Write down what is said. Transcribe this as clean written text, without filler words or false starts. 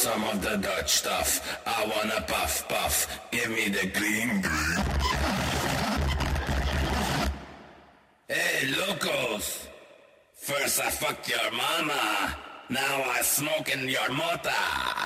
some of the Dutch stuff. I wanna puff puff, give me the green green. Hey, locos! First I fucked your mama, now I smoke in your mota.